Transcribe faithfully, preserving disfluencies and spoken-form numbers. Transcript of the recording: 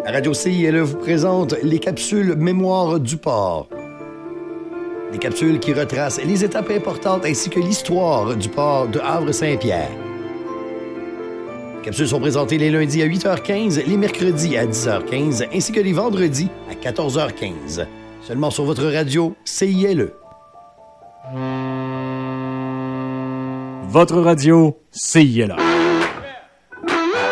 La radio C I L E vous présente les capsules Mémoire du port. Des capsules qui retracent les étapes importantes ainsi que l'histoire du port de Havre-Saint-Pierre. Les capsules sont présentées les lundis à huit heures quinze, les mercredis à dix heures quinze ainsi que les vendredis à quatorze heures quinze. Seulement sur votre radio C I L E. Votre radio C I L E.